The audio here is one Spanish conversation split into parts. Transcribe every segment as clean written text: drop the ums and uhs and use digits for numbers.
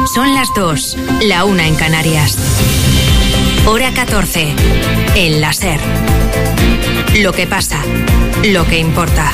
Son las 2, la 1 en Canarias. Hora 14, en la SER. Lo que pasa, lo que importa.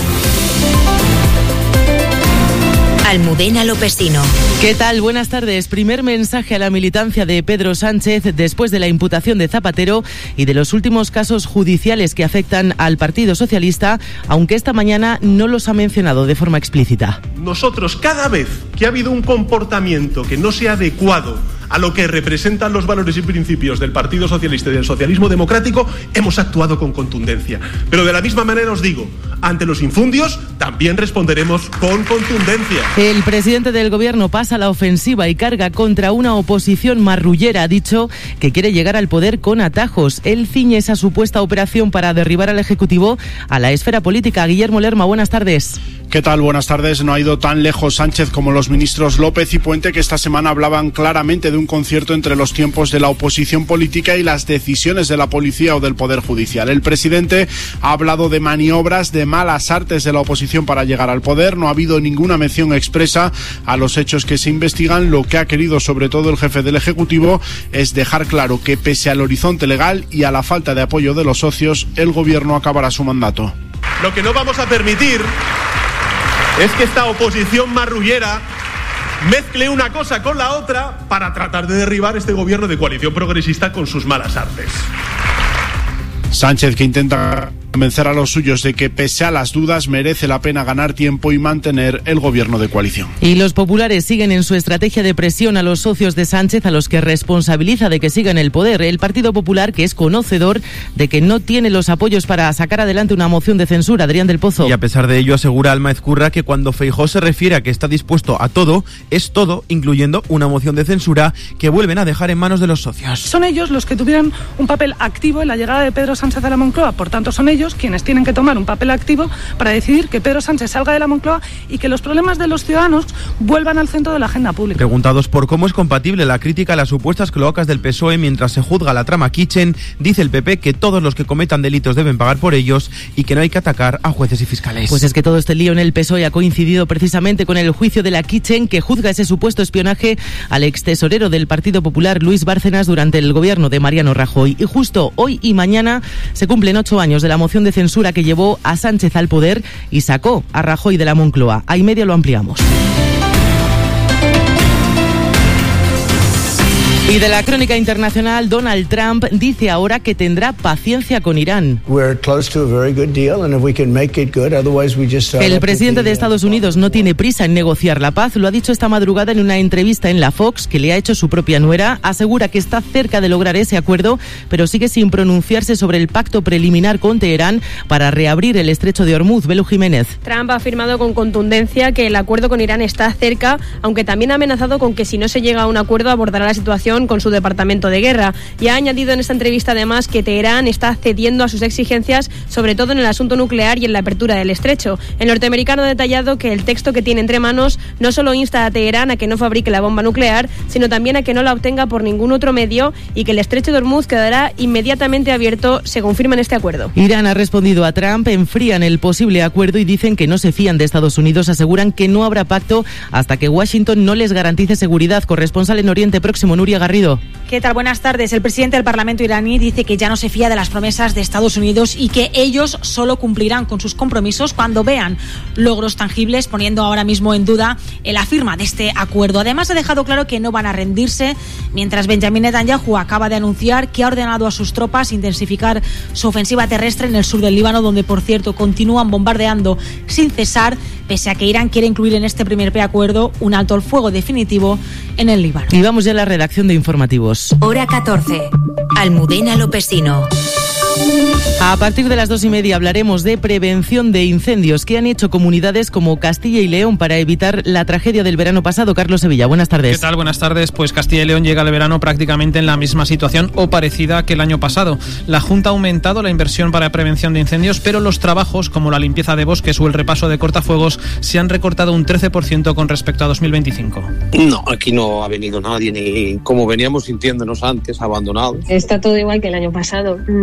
Almudena Lopesino. ¿Qué tal? Buenas tardes. Primer mensaje a la militancia de Pedro Sánchez después de la imputación de Zapatero y de los últimos casos judiciales que afectan al Partido Socialista, aunque esta mañana no los ha mencionado de forma explícita. Nosotros, cada vez que ha habido un comportamiento que no sea adecuado a lo que representan los valores y principios del Partido Socialista y del socialismo democrático, hemos actuado con contundencia. Pero de la misma manera os digo, ante los infundios también responderemos con contundencia. El presidente del Gobierno pasa a la ofensiva y carga contra una oposición marrullera. Ha dicho que quiere llegar al poder con atajos. Él ciñe esa supuesta operación para derribar al Ejecutivo a la esfera política. Guillermo Lerma, buenas tardes. ¿Qué tal? Buenas tardes. No ha ido tan lejos Sánchez como los ministros López y Puente, que esta semana hablaban claramente de un concierto entre los tiempos de la oposición política y las decisiones de la policía o del Poder Judicial. El presidente ha hablado de maniobras, de malas artes de la oposición para llegar al poder. No ha habido ninguna mención expresa a los hechos que se investigan. Lo que ha querido sobre todo el jefe del Ejecutivo es dejar claro que pese al horizonte legal y a la falta de apoyo de los socios, el Gobierno acabará su mandato. Lo que no vamos a permitir es que esta oposición marrullera mezcle una cosa con la otra para tratar de derribar este gobierno de coalición progresista con sus malas artes. Sánchez, que intenta convencer a los suyos de que pese a las dudas merece la pena ganar tiempo y mantener el gobierno de coalición. Y los populares siguen en su estrategia de presión a los socios de Sánchez, a los que responsabiliza de que sigan el poder. El Partido Popular, que es conocedor de que no tiene los apoyos para sacar adelante una moción de censura. Adrián del Pozo. Y a pesar de ello asegura Alma Ezcurra que cuando Feijóo se refiere a que está dispuesto a todo, es todo, incluyendo una moción de censura que vuelven a dejar en manos de los socios. Son ellos los que tuvieron un papel activo en la llegada de Pedro Sánchez a la Moncloa, por tanto son ellos quienes tienen que tomar un papel activo para decidir que Pedro Sánchez salga de la Moncloa y que los problemas de los ciudadanos vuelvan al centro de la agenda pública. Preguntados por cómo es compatible la crítica a las supuestas cloacas del PSOE mientras se juzga la trama Kitchen, dice el PP que todos los que cometan delitos deben pagar por ellos y que no hay que atacar a jueces y fiscales. Pues es que todo este lío en el PSOE ha coincidido precisamente con el juicio de la Kitchen, que juzga ese supuesto espionaje al extesorero del Partido Popular, Luis Bárcenas, durante el gobierno de Mariano Rajoy. Y justo hoy y mañana se cumplen 8 años de la moción de censura que llevó a Sánchez al poder y sacó a Rajoy de la Moncloa. A y media lo ampliamos. Y de la crónica internacional, Donald Trump dice ahora que tendrá paciencia con Irán. El presidente de Estados Unidos no tiene prisa en negociar la paz. Lo ha dicho esta madrugada en una entrevista en la Fox que le ha hecho su propia nuera. Asegura que está cerca de lograr ese acuerdo, pero sigue sin pronunciarse sobre el pacto preliminar con Teherán para reabrir el estrecho de Hormuz. Belu Jiménez. Trump ha afirmado con contundencia que el acuerdo con Irán está cerca, aunque también ha amenazado con que si no se llega a un acuerdo abordará la situación con su departamento de guerra. Y ha añadido en esta entrevista además que Teherán está cediendo a sus exigencias, sobre todo en el asunto nuclear y en la apertura del estrecho. El norteamericano ha detallado que el texto que tiene entre manos no solo insta a Teherán a que no fabrique la bomba nuclear, sino también a que no la obtenga por ningún otro medio y que el estrecho de Hormuz quedará inmediatamente abierto según firman este acuerdo. Irán ha respondido a Trump, enfrían el posible acuerdo y dicen que no se fían de Estados Unidos. Aseguran que no habrá pacto hasta que Washington no les garantice seguridad. Corresponsal en Oriente Próximo, Nuria Garrido. ¿Qué tal? Buenas tardes. El presidente del Parlamento iraní dice que ya no se fía de las promesas de Estados Unidos y que ellos solo cumplirán con sus compromisos cuando vean logros tangibles, poniendo ahora mismo en duda la firma de este acuerdo. Además, ha dejado claro que no van a rendirse, mientras Benjamin Netanyahu acaba de anunciar que ha ordenado a sus tropas intensificar su ofensiva terrestre en el sur del Líbano, donde, por cierto, continúan bombardeando sin cesar, pese a que Irán quiere incluir en este primer preacuerdo un alto al fuego definitivo en el Líbano. Y vamos ya a la redacción de informativos. Hora 14. Almudena Lopesino. A partir de las 2:30 hablaremos de prevención de incendios que han hecho comunidades como Castilla y León para evitar la tragedia del verano pasado. Carlos Sevilla, buenas tardes. ¿Qué tal? Buenas tardes. Pues Castilla y León llega al verano prácticamente en la misma situación o parecida que el año pasado. La Junta ha aumentado la inversión para prevención de incendios, pero los trabajos como la limpieza de bosques o el repaso de cortafuegos se han recortado un 13% con respecto a 2025. No, aquí no ha venido nadie, ni como veníamos sintiéndonos antes, abandonados. Está todo igual que el año pasado. No hemos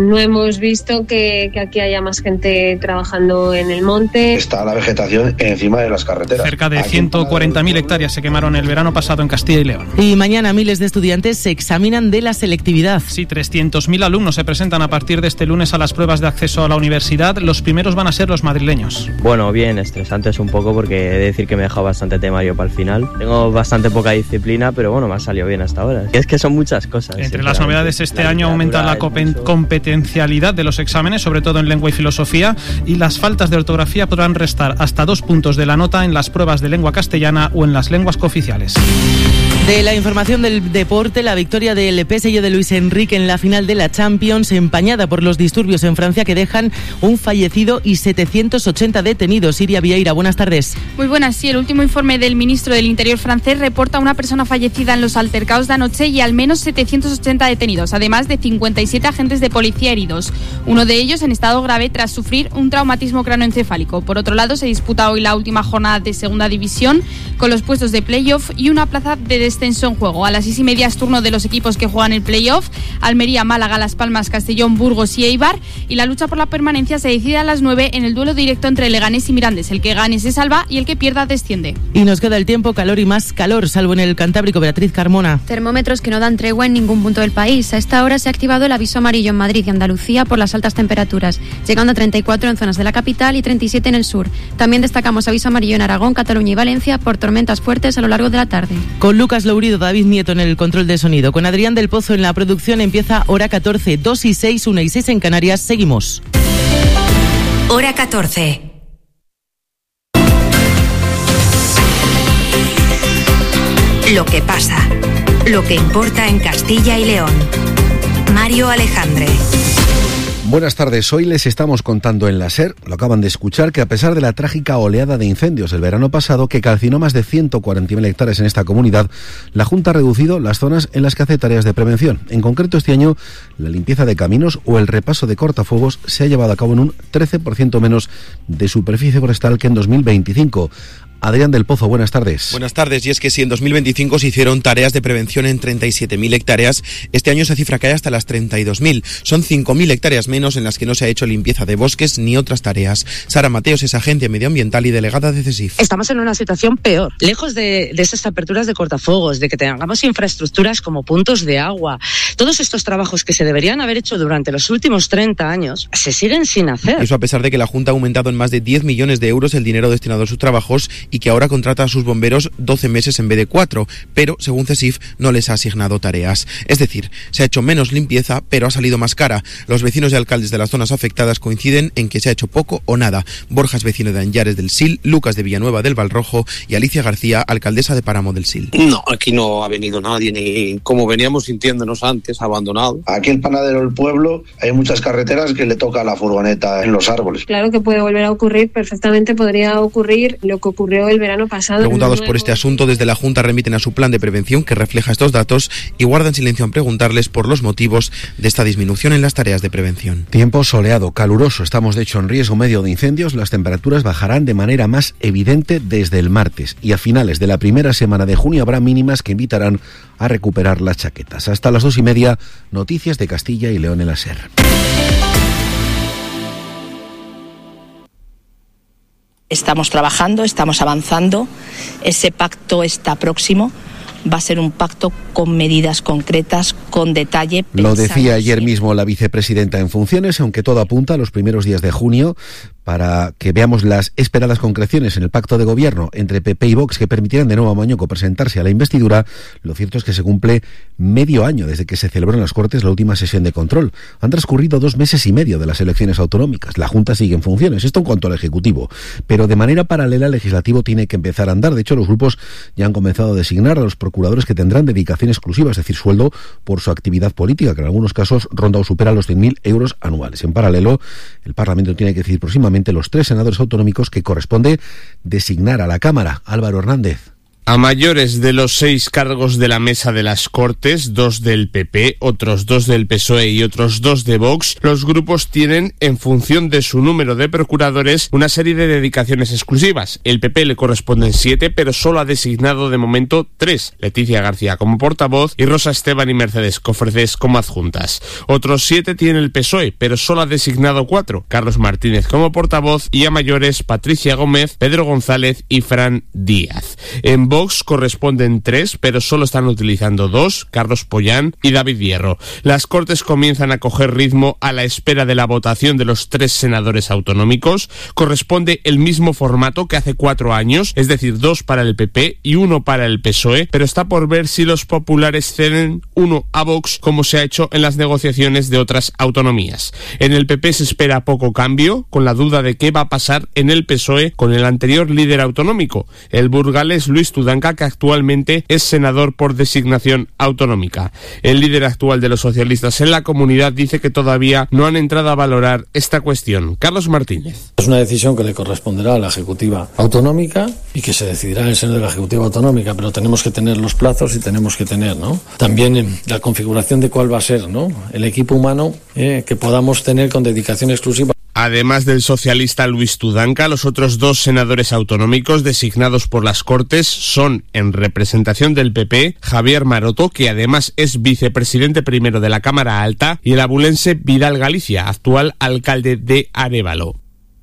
hemos visto que aquí haya más gente trabajando en el monte. Está la vegetación encima de las carreteras. Cerca de 140.000 hectáreas se quemaron el verano pasado en Castilla y León. Y mañana miles de estudiantes se examinan de la selectividad. Sí, 300.000 alumnos se presentan a partir de este lunes a las pruebas de acceso a la universidad. Los primeros van a ser los madrileños. Bueno, bien, estresantes un poco porque he de decir que me he dejado bastante temario para el final. Tengo bastante poca disciplina, pero bueno, me ha salido bien hasta ahora. Es que son muchas cosas. Entre las novedades este año aumenta la competencialidad de los exámenes, sobre todo en lengua y filosofía, y las faltas de ortografía podrán restar hasta 2 puntos de la nota en las pruebas de lengua castellana o en las lenguas cooficiales. De la información del deporte, la victoria del PSG de Luis Enrique en la final de la Champions, empañada por los disturbios en Francia que dejan un fallecido y 780 detenidos. Iria Vieira, buenas tardes. Muy buenas, sí. El último informe del ministro del Interior francés reporta una persona fallecida en los altercados de anoche y al menos 780 detenidos, además de 57 agentes de policía heridos. Uno de ellos en estado grave tras sufrir un traumatismo cráneoencefálico. Por otro lado, se disputa hoy la última jornada de segunda división con los puestos de playoff y una plaza de descenso en juego. A las 6:30 es turno de los equipos que juegan el playoff: Almería, Málaga, Las Palmas, Castellón, Burgos y Eibar, y la lucha por la permanencia se decide a las 9 en el duelo directo entre Leganés y Mirandés. El que gane se salva y el que pierda desciende. Y nos queda el tiempo, calor y más calor, salvo en el Cantábrico. Beatriz Carmona. Termómetros que no dan tregua en ningún punto del país. A esta hora se ha activado el aviso amarillo en Madrid y Andalucía por las altas temperaturas, llegando a 34 en zonas de la capital y 37 en el sur. También destacamos aviso amarillo en Aragón, Cataluña y Valencia por tormentas fuertes a lo largo de la tarde. Con Lucas Lourido, David Nieto en el control de sonido, con Adrián del Pozo en la producción, empieza Hora 14, 2 y 6, 1 y 6 en Canarias. Seguimos. Hora 14. Lo que pasa, lo que importa en Castilla y León. Mario Alejandre. Buenas tardes, hoy les estamos contando en la SER, lo acaban de escuchar, que a pesar de la trágica oleada de incendios del verano pasado que calcinó más de 140.000 hectáreas en esta comunidad, la Junta ha reducido las zonas en las que hace tareas de prevención. En concreto, este año, la limpieza de caminos o el repaso de cortafuegos se ha llevado a cabo en un 13% menos de superficie forestal que en 2025. Adrián del Pozo, buenas tardes. Buenas tardes, y es que si en 2025 se hicieron tareas de prevención en 37.000 hectáreas, este año esa cifra cae hasta las 32.000. Son 5.000 hectáreas menos en las que no se ha hecho limpieza de bosques ni otras tareas. Sara Mateos es agente medioambiental y delegada de CESIF. Estamos en una situación peor, lejos de esas aperturas de cortafuegos, de que tengamos infraestructuras como puntos de agua. Todos estos trabajos que se deberían haber hecho durante los últimos 30 años se siguen sin hacer. Eso a pesar de que la Junta ha aumentado en más de 10 millones de euros el dinero destinado a sus trabajos y que ahora contrata a sus bomberos 12 meses en vez de 4, pero según CESIF no les ha asignado tareas. Es decir, se ha hecho menos limpieza, pero ha salido más cara. Los vecinos y alcaldes de las zonas afectadas coinciden en que se ha hecho poco o nada. Borja es vecino de Anllares del Sil, Lucas de Villanueva del Valrojo y Alicia García, alcaldesa de Páramo del Sil. No, aquí no ha venido nadie, ni como veníamos sintiéndonos antes, abandonado. Aquí el panadero del pueblo, hay muchas carreteras que le toca la furgoneta en los árboles. Claro que puede volver a ocurrir, perfectamente podría ocurrir lo que ocurrió el verano pasado. Preguntados por este asunto, desde la Junta remiten a su plan de prevención que refleja estos datos y guardan silencio en preguntarles por los motivos de esta disminución en las tareas de prevención. Tiempo soleado, caluroso. Estamos de hecho en riesgo medio de incendios. Las temperaturas bajarán de manera más evidente desde el martes y a finales de la primera semana de junio habrá mínimas que invitarán a recuperar las chaquetas. Hasta las 2:30, noticias de Castilla y León en la SER. Estamos trabajando, estamos avanzando, ese pacto está próximo, va a ser un pacto con medidas concretas, con detalle. Lo decía ayer mismo la vicepresidenta en funciones, aunque todo apunta a los primeros días de junio para que veamos las esperadas concreciones en el pacto de gobierno entre PP y Vox que permitirán de nuevo a Mañueco presentarse a la investidura. Lo cierto es que se cumple medio año desde que se celebró en las Cortes la última sesión de control. Han transcurrido 2 meses y medio de las elecciones autonómicas. La Junta sigue en funciones, esto en cuanto al Ejecutivo, pero de manera paralela el Legislativo tiene que empezar a andar. De hecho, los grupos ya han comenzado a designar a los procuradores que tendrán dedicación exclusiva, es decir, sueldo por su actividad política, que en algunos casos ronda o supera los 100.000 euros anuales. En paralelo, el Parlamento tiene que decidir próximamente los 3 senadores autonómicos que corresponde designar a la Cámara. Álvaro Hernández. A mayores de los 6 cargos de la mesa de las Cortes, 2 del PP, otros 2 del PSOE y otros 2 de Vox, los grupos tienen, en función de su número de procuradores, una serie de dedicaciones exclusivas. El PP le corresponden 7, pero solo ha designado de momento 3, Leticia García como portavoz y Rosa Esteban y Mercedes Cofrades como adjuntas. Otros 7 tiene el PSOE, pero solo ha designado 4, Carlos Martínez como portavoz y a mayores Patricia Gómez, Pedro González y Fran Díaz. En Vox corresponden 3, pero solo están utilizando 2, Carlos Pollán y David Hierro. Las Cortes comienzan a coger ritmo a la espera de la votación de los 3 senadores autonómicos. Corresponde el mismo formato que hace 4 años, es decir, 2 para el PP y 1 para el PSOE, pero está por ver si los populares ceden 1 a Vox, como se ha hecho en las negociaciones de otras autonomías. En el PP se espera poco cambio, con la duda de qué va a pasar en el PSOE con el anterior líder autonómico, el burgalés Luis Tudanca, que actualmente es senador por designación autonómica. El líder actual de los socialistas en la comunidad dice que todavía no han entrado a valorar esta cuestión. Carlos Martínez. Es una decisión que le corresponderá a la Ejecutiva Autonómica y que se decidirá en el seno de la Ejecutiva Autonómica, pero tenemos que tener los plazos y tenemos que tener, ¿no?, también la configuración de cuál va a ser, ¿no?, el equipo humano que podamos tener con dedicación exclusiva. Además del socialista Luis Tudanca, los otros 2 senadores autonómicos designados por las Cortes son, en representación del PP, Javier Maroto, que además es vicepresidente primero de la Cámara Alta, y el abulense Vidal Galicia, actual alcalde de Arévalo.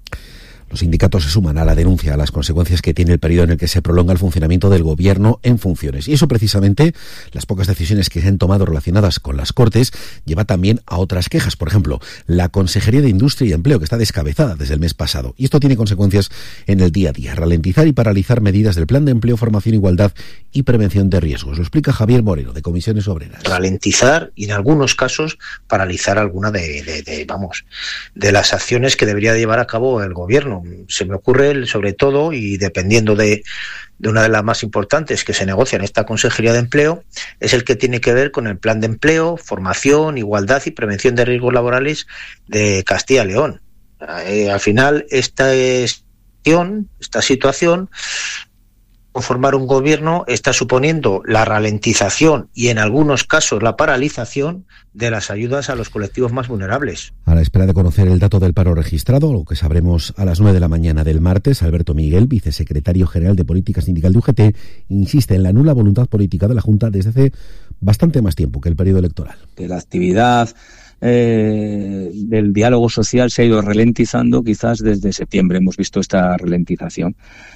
Los sindicatos se suman a la denuncia a las consecuencias que tiene el periodo en el que se prolonga el funcionamiento del gobierno en funciones. Y eso precisamente, las pocas decisiones que se han tomado relacionadas con las Cortes, lleva también a otras quejas. Por ejemplo, la Consejería de Industria y Empleo, que está descabezada desde el mes pasado. Y esto tiene consecuencias en el día a día. Ralentizar y paralizar medidas del Plan de Empleo, Formación, Igualdad y Prevención de Riesgos. Lo explica Javier Moreno, de Comisiones Obreras. Ralentizar y, en algunos casos, paralizar alguna de las acciones que debería llevar a cabo el gobierno. Se me ocurre, sobre todo, y dependiendo de una de las más importantes que se negocia en esta Consejería de Empleo, es el que tiene que ver con el Plan de Empleo, Formación, Igualdad y Prevención de Riesgos Laborales de Castilla y León. Al final, esta situación, conformar un gobierno, está suponiendo la ralentización y, en algunos casos, la paralización de las ayudas a los colectivos más vulnerables. A la espera de conocer el dato del paro registrado, lo que sabremos a las 9 de la mañana del martes, Alberto Miguel, vicesecretario general de Política Sindical de UGT, insiste en la nula voluntad política de la Junta desde hace bastante más tiempo que el periodo electoral. Que la actividad del diálogo social se ha ido ralentizando quizás desde septiembre. Hemos visto esta ralentización.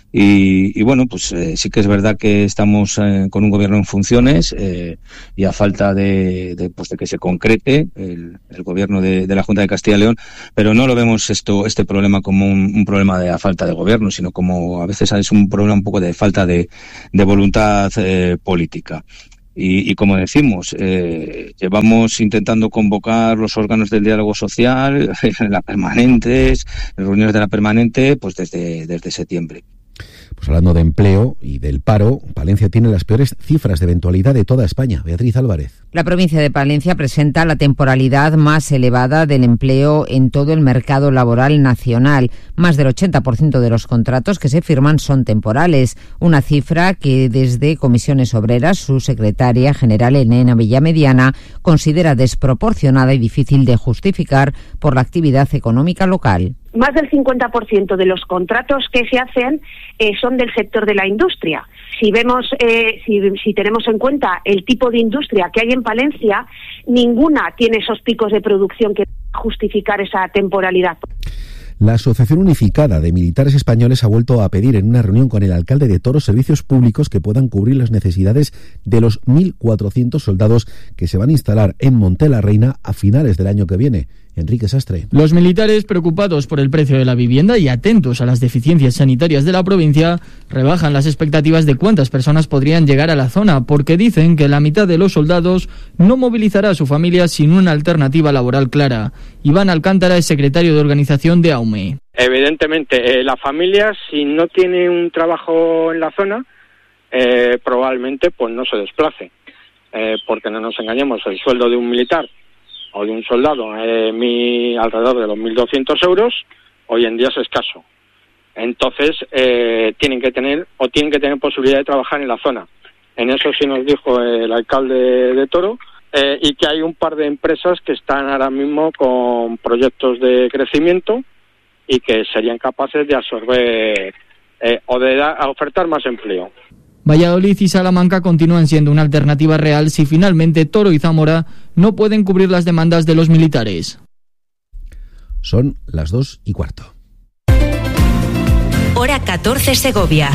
Y bueno, pues sí que es verdad que estamos con un gobierno en funciones y a falta de que se concrete el gobierno de la Junta de Castilla y León, pero no lo vemos este problema como un problema de falta de gobierno, sino como a veces es un problema un poco de falta de voluntad política. Y como decimos, llevamos intentando convocar los órganos del diálogo social, las permanentes, reuniones de la permanente, pues desde septiembre. Pues hablando de empleo y del paro, Palencia tiene las peores cifras de eventualidad de toda España. Beatriz Álvarez. La provincia de Palencia presenta la temporalidad más elevada del empleo en todo el mercado laboral nacional. Más del 80% de los contratos que se firman son temporales, una cifra que desde Comisiones Obreras, su secretaria general Elena Villamediana, considera desproporcionada y difícil de justificar por la actividad económica local. Más del 50% de los contratos que se hacen son del sector de la industria. Si vemos, si tenemos en cuenta el tipo de industria que hay en Palencia, ninguna tiene esos picos de producción que justificar esa temporalidad. La Asociación Unificada de Militares Españoles ha vuelto a pedir en una reunión con el alcalde de Toro servicios públicos que puedan cubrir las necesidades de los 1.400 soldados que se van a instalar en Monte la Reina a finales del año que viene. Enrique Sastre. Los militares, preocupados por el precio de la vivienda y atentos a las deficiencias sanitarias de la provincia, rebajan las expectativas de cuántas personas podrían llegar a la zona, porque dicen que la mitad de los soldados no movilizará a su familia sin una alternativa laboral clara. Iván Alcántara es secretario de organización de AUME. Evidentemente, la familia, si no tiene un trabajo en la zona, probablemente pues no se desplace, porque no nos engañemos, el sueldo de un militar o de un soldado alrededor de los 1.200 euros, hoy en día es escaso. Entonces, tienen que tener posibilidad de trabajar en la zona. En eso sí nos dijo el alcalde de Toro, y que hay un par de empresas que están ahora mismo con proyectos de crecimiento y que serían capaces de absorber o de ofertar más empleo. Valladolid y Salamanca continúan siendo una alternativa real si finalmente Toro y Zamora no pueden cubrir las demandas de los militares. Son las 2:15. Hora 14 Segovia.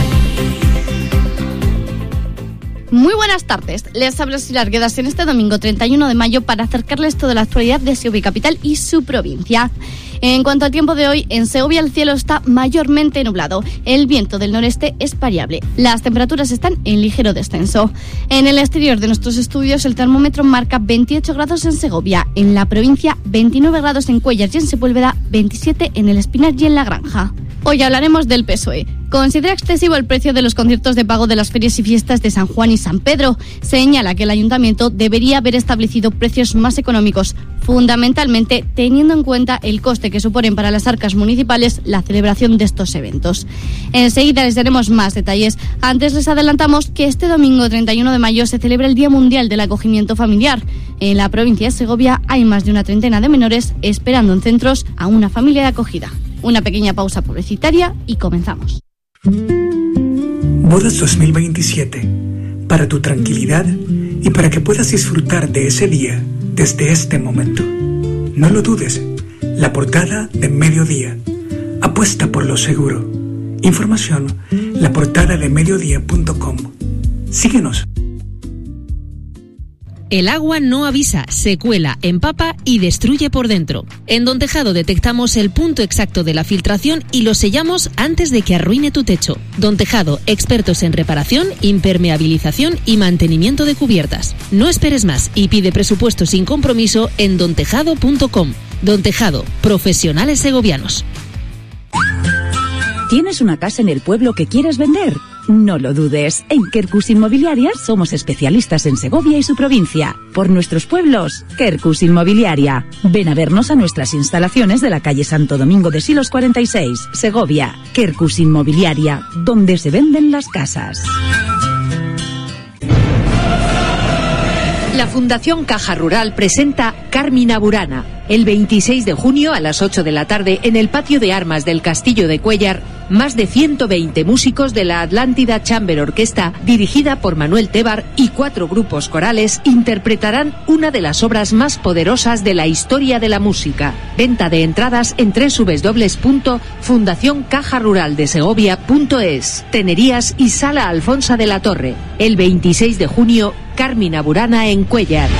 Muy buenas tardes, les habla Silar Guedas en este domingo 31 de mayo para acercarles toda la actualidad de Segovia Capital y su provincia. En cuanto al tiempo de hoy, en Segovia el cielo está mayormente nublado. El viento del noreste es variable. Las temperaturas están en ligero descenso. En el exterior de nuestros estudios, el termómetro marca 28 grados en Segovia. En la provincia, 29 grados en Cuéllar y en Sepúlveda, 27 en El Espinar y en La Granja. Hoy hablaremos del PSOE. Considera excesivo el precio de los conciertos de pago de las ferias y fiestas de San Juan y San Pedro. Señala que el ayuntamiento debería haber establecido precios más económicos, fundamentalmente teniendo en cuenta el coste que suponen para las arcas municipales la celebración de estos eventos. Enseguida les daremos más detalles. Antes les adelantamos que este domingo 31 de mayo se celebra el Día Mundial del Acogimiento Familiar. En la provincia de Segovia hay más de una treintena de menores esperando en centros a una familia de acogida. Una pequeña pausa publicitaria y comenzamos. Bodas 2027. Para tu tranquilidad y para que puedas disfrutar de ese día desde este momento. No lo dudes. La portada de Mediodía. Apuesta por lo seguro. Información: laportadadeMediodía.com. Síguenos. El agua no avisa, se cuela, empapa y destruye por dentro. En Don Tejado detectamos el punto exacto de la filtración y lo sellamos antes de que arruine tu techo. Don Tejado, expertos en reparación, impermeabilización y mantenimiento de cubiertas. No esperes más y pide presupuesto sin compromiso en dontejado.com. Don Tejado, profesionales segovianos. ¿Tienes una casa en el pueblo que quieres vender? No lo dudes, en Quercus Inmobiliaria somos especialistas en Segovia y su provincia. Por nuestros pueblos, Quercus Inmobiliaria. Ven a vernos a nuestras instalaciones de la calle Santo Domingo de Silos 46, Segovia. Quercus Inmobiliaria, donde se venden las casas. La Fundación Caja Rural presenta Carmina Burana, el 26 de junio a las 8 de la tarde en el patio de armas del Castillo de Cuéllar. Más de 120 músicos de la Atlántida Chamber Orquesta, dirigida por Manuel Tebar, y 4 grupos corales interpretarán una de las obras más poderosas de la historia de la música. Venta de entradas en www.fundacioncajaruraldesegovia.es. Tenerías y Sala Alfonsa de la Torre. El 26 de junio, Carmina Burana en Cuéllar.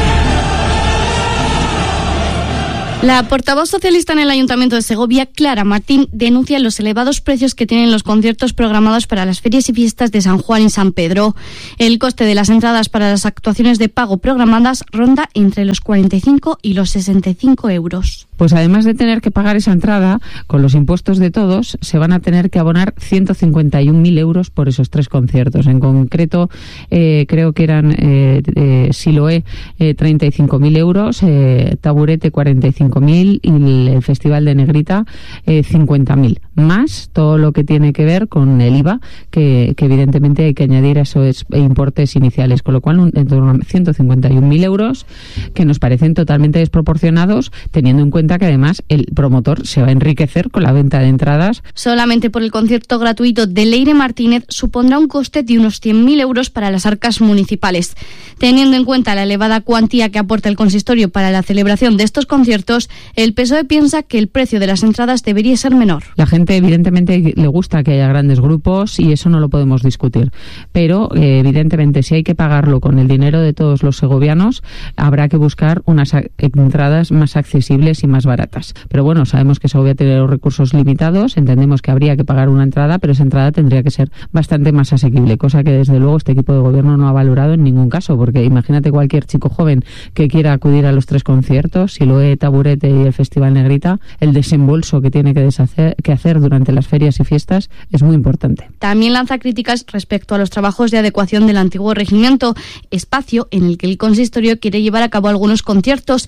La portavoz socialista en el Ayuntamiento de Segovia, Clara Martín, denuncia los elevados precios que tienen los conciertos programados para las ferias y fiestas de San Juan y San Pedro. El coste de las entradas para las actuaciones de pago programadas ronda entre los 45 y los 65 euros. Pues además de tener que pagar esa entrada, con los impuestos de todos, se van a tener que abonar 151.000 euros por esos 3 conciertos. En concreto, creo que eran Siloé 35.000 euros, Taburete 45.000 y el Festival de Negrita 50.000. Más todo lo que tiene que ver con el IVA, que evidentemente hay que añadir a esos importes iniciales, con lo cual en torno a 151.000 euros, que nos parecen totalmente desproporcionados, teniendo en cuenta que además el promotor se va a enriquecer con la venta de entradas. Solamente por el concierto gratuito de Leire Martínez supondrá un coste de unos 100.000 euros para las arcas municipales. Teniendo en cuenta la elevada cuantía que aporta el consistorio para la celebración de estos conciertos, el PSOE piensa que el precio de las entradas debería ser menor. La gente evidentemente le gusta que haya grandes grupos y eso no lo podemos discutir, pero evidentemente si hay que pagarlo con el dinero de todos los segovianos, habrá que buscar unas entradas más accesibles y más baratas. Pero bueno, sabemos que Segovia tiene los recursos limitados, entendemos que habría que pagar una entrada, pero esa entrada tendría que ser bastante más asequible, cosa que desde luego este equipo de gobierno no ha valorado en ningún caso, porque imagínate cualquier chico joven que quiera acudir a los 3 conciertos, Siloé, Taburete y el Festival Negrita, el desembolso que tiene que hacer durante las ferias y fiestas es muy importante. También lanza críticas respecto a los trabajos de adecuación del antiguo regimiento, espacio en el que el consistorio quiere llevar a cabo algunos conciertos.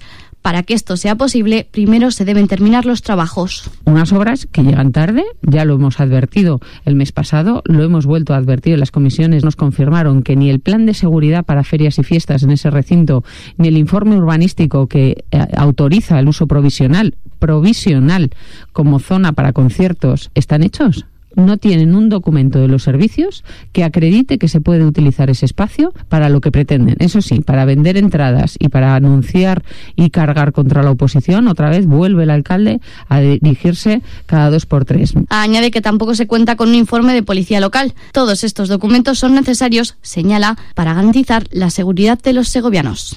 Para que esto sea posible, primero se deben terminar los trabajos. Unas obras que llegan tarde, ya lo hemos advertido el mes pasado, lo hemos vuelto a advertir en las comisiones, nos confirmaron que ni el plan de seguridad para ferias y fiestas en ese recinto, ni el informe urbanístico que autoriza el uso provisional como zona para conciertos están hechos. No tienen un documento de los servicios que acredite que se puede utilizar ese espacio para lo que pretenden. Eso sí, para vender entradas y para anunciar y cargar contra la oposición, otra vez vuelve el alcalde a dirigirse cada 2x3. Añade que tampoco se cuenta con un informe de policía local. Todos estos documentos son necesarios, señala, para garantizar la seguridad de los segovianos.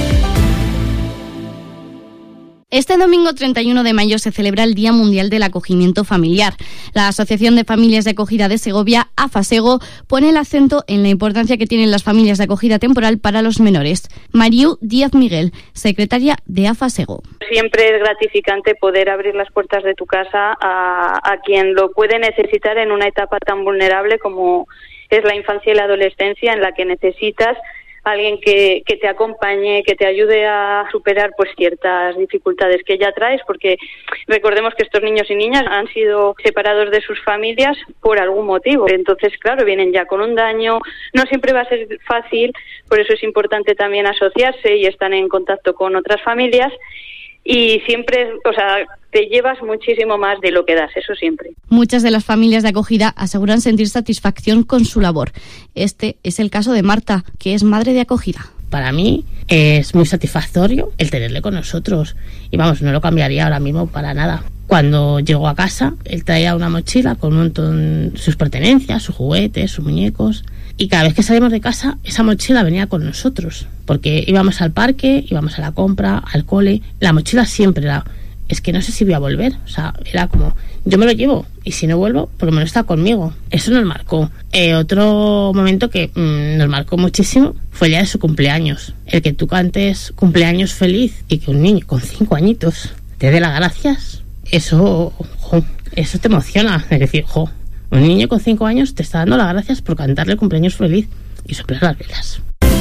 Este domingo 31 de mayo se celebra el Día Mundial del Acogimiento Familiar. La Asociación de Familias de Acogida de Segovia, AFASEGO, pone el acento en la importancia que tienen las familias de acogida temporal para los menores. Mariu Díaz Miguel, secretaria de AFASEGO. Siempre es gratificante poder abrir las puertas de tu casa a quien lo puede necesitar en una etapa tan vulnerable como es la infancia y la adolescencia, en la que necesitas alguien que te acompañe, que te ayude a superar pues ciertas dificultades que ya traes, porque recordemos que estos niños y niñas han sido separados de sus familias por algún motivo. Entonces, claro, vienen ya con un daño, no siempre va a ser fácil, por eso es importante también asociarse y estar en contacto con otras familias. Y siempre, te llevas muchísimo más de lo que das, eso siempre. Muchas de las familias de acogida aseguran sentir satisfacción con su labor. Este es el caso de Marta, que es madre de acogida. Para mí es muy satisfactorio el tenerle con nosotros. Y vamos, no lo cambiaría ahora mismo para nada. Cuando llegó a casa, él traía una mochila con un montón de sus pertenencias, sus juguetes, sus muñecos. Y cada vez que salimos de casa, esa mochila venía con nosotros. Porque íbamos al parque, íbamos a la compra, al cole. La mochila siempre era, es que no sé si voy a volver. Era como, yo me lo llevo. Y si no vuelvo, por lo menos está conmigo. Eso nos marcó. Otro momento que nos marcó muchísimo fue el día de su cumpleaños. El que tú cantes cumpleaños feliz y que un niño con 5 añitos te dé las gracias. Eso te emociona. Es decir, un niño con 5 años te está dando las gracias por cantarle cumpleaños feliz y soplar las velas.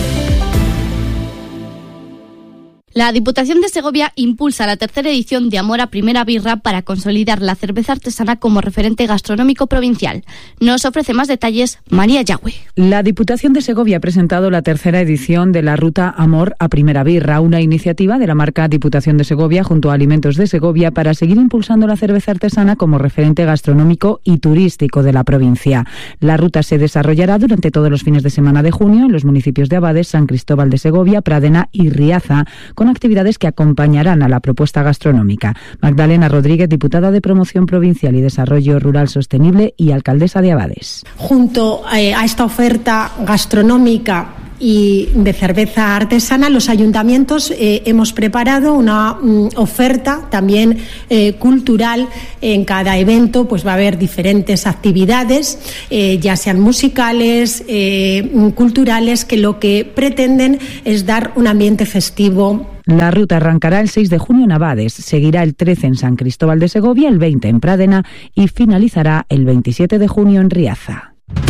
La Diputación de Segovia impulsa la tercera edición de Amor a Primera Birra para consolidar la cerveza artesana como referente gastronómico provincial. Nos ofrece más detalles María Yagüe. La Diputación de Segovia ha presentado la tercera edición de la Ruta Amor a Primera Birra, una iniciativa de la marca Diputación de Segovia junto a Alimentos de Segovia para seguir impulsando la cerveza artesana como referente gastronómico y turístico de la provincia. La ruta se desarrollará durante todos los fines de semana de junio en los municipios de Abades, San Cristóbal de Segovia, Pradena y Riaza, con actividades que acompañarán a la propuesta gastronómica. Magdalena Rodríguez, diputada de Promoción Provincial y Desarrollo Rural Sostenible y alcaldesa de Abades. Junto a esta oferta gastronómica y de cerveza artesana, los ayuntamientos hemos preparado una oferta también cultural. En cada evento pues va a haber diferentes actividades, ya sean musicales, culturales, que lo que pretenden es dar un ambiente festivo. La ruta arrancará el 6 de junio en Abades, seguirá el 13 en San Cristóbal de Segovia, el 20 en Pradena y finalizará el 27 de junio en Riaza.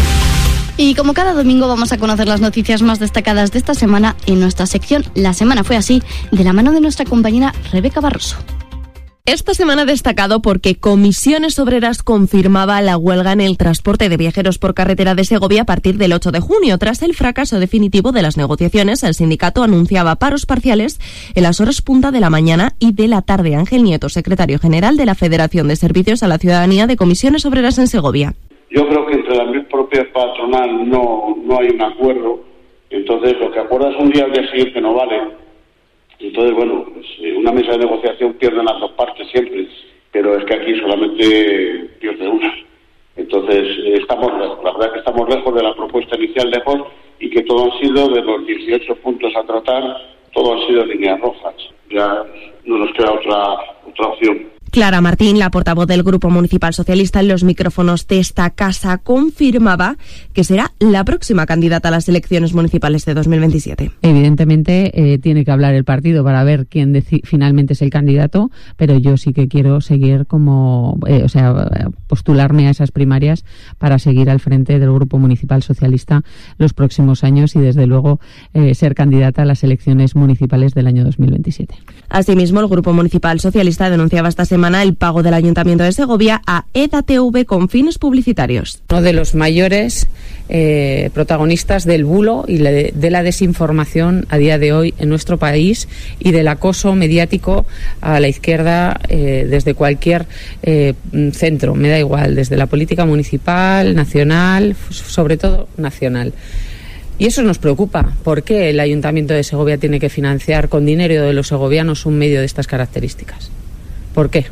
Y como cada domingo vamos a conocer las noticias más destacadas de esta semana en nuestra sección La Semana Fue Así, de la mano de nuestra compañera Rebeca Barroso. Esta semana ha destacado porque Comisiones Obreras confirmaba la huelga en el transporte de viajeros por carretera de Segovia a partir del 8 de junio. Tras el fracaso definitivo de las negociaciones, el sindicato anunciaba paros parciales en las horas punta de la mañana y de la tarde. Ángel Nieto, secretario general de la Federación de Servicios a la Ciudadanía de Comisiones Obreras en Segovia. Yo creo que entre la propia patronal no hay un acuerdo, entonces lo que acuerdas un día al día siguiente no vale. Entonces, pues una mesa de negociación pierden las dos partes siempre, pero es que aquí solamente pierde una. Entonces, estamos lejos, la verdad que estamos lejos de la propuesta inicial, lejos, y que todo han sido, de los 18 puntos a tratar, todo han sido líneas rojas. Ya no nos queda otra opción. Clara Martín, la portavoz del Grupo Municipal Socialista en los micrófonos de esta casa, confirmaba que será la próxima candidata a las elecciones municipales de 2027. Evidentemente tiene que hablar el partido para ver quién finalmente es el candidato, pero yo sí que quiero seguir postularme a esas primarias para seguir al frente del Grupo Municipal Socialista los próximos años y desde luego ser candidata a las elecciones municipales del año 2027. Asimismo, el Grupo Municipal Socialista denunciaba esta semana el pago del Ayuntamiento de Segovia a EDATV con fines publicitarios. Uno de los mayores protagonistas del bulo y de la desinformación a día de hoy en nuestro país y del acoso mediático a la izquierda desde cualquier centro, me da igual, desde la política municipal, nacional, sobre todo nacional. Y eso nos preocupa. ¿Por qué el Ayuntamiento de Segovia tiene que financiar con dinero de los segovianos un medio de estas características? ¿Por qué?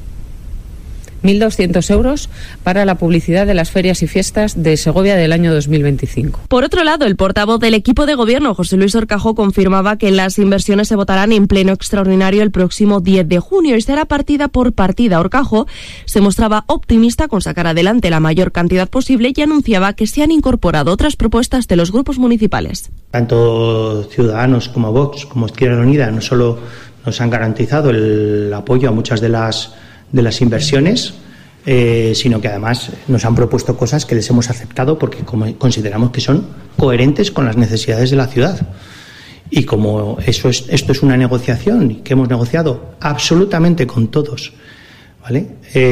1.200 euros para la publicidad de las ferias y fiestas de Segovia del año 2025. Por otro lado, el portavoz del equipo de gobierno, José Luis Horcajo, confirmaba que las inversiones se votarán en pleno extraordinario el próximo 10 de junio y será partida por partida. Horcajo se mostraba optimista con sacar adelante la mayor cantidad posible y anunciaba que se han incorporado otras propuestas de los grupos municipales. Tanto Ciudadanos como Vox como Izquierda Unida no solo nos han garantizado el apoyo a muchas de las inversiones, sino que además nos han propuesto cosas que les hemos aceptado porque consideramos que son coherentes con las necesidades de la ciudad. Y como esto es una negociación que hemos negociado absolutamente con todos, ¿vale?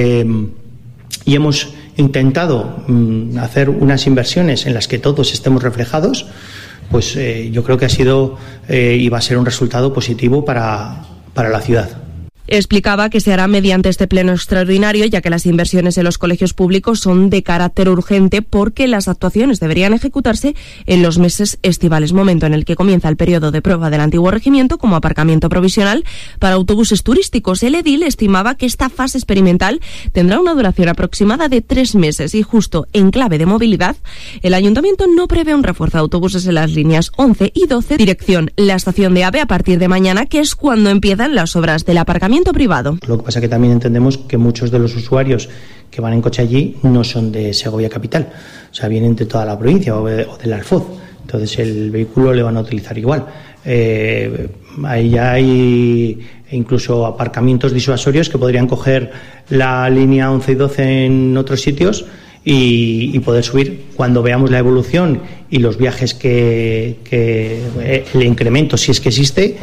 Y hemos intentado hacer unas inversiones en las que todos estemos reflejados, pues yo creo que ha sido y va a ser un resultado positivo para la ciudad. Explicaba que se hará mediante este pleno extraordinario, ya que las inversiones en los colegios públicos son de carácter urgente porque las actuaciones deberían ejecutarse en los meses estivales, momento en el que comienza el periodo de prueba del antiguo regimiento como aparcamiento provisional para autobuses turísticos. El edil estimaba que esta fase experimental tendrá una duración aproximada de 3 meses y justo en clave de movilidad, el ayuntamiento no prevé un refuerzo de autobuses en las líneas 11 y 12, dirección la estación de AVE a partir de mañana, que es cuando empiezan las obras del aparcamiento privado. Lo que pasa es que también entendemos que muchos de los usuarios que van en coche allí no son de Segovia capital, o sea, vienen de toda la provincia o del Alfoz, entonces el vehículo le van a utilizar igual. Ahí ya hay incluso aparcamientos disuasorios que podrían coger la línea 11 y 12 en otros sitios y poder subir cuando veamos la evolución y los viajes que el incremento, si es que existe,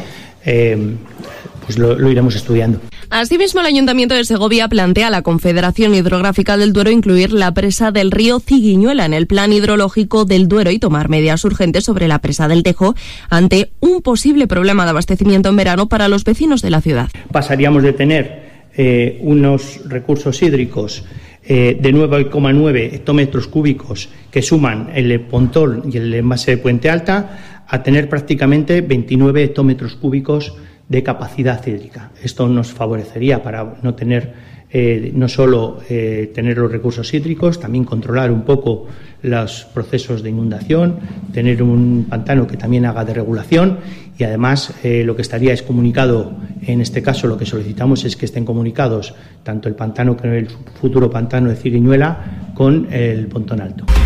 pues lo iremos estudiando. Asimismo, el Ayuntamiento de Segovia plantea a la Confederación Hidrográfica del Duero incluir la presa del río Ciguiñuela en el plan hidrológico del Duero y tomar medidas urgentes sobre la presa del Tejo ante un posible problema de abastecimiento en verano para los vecinos de la ciudad. Pasaríamos de tener unos recursos hídricos de 9,9 hectómetros cúbicos que suman el Pontón y el envase de Puente Alta a tener prácticamente 29 hectómetros cúbicos de capacidad hídrica. Esto nos favorecería para no tener, no solo tener los recursos hídricos, también controlar un poco los procesos de inundación, tener un pantano que también haga de regulación y además lo que estaría es comunicado, en este caso lo que solicitamos es que estén comunicados tanto el pantano como el futuro pantano de Ciguiñuela con el Pontón Alto.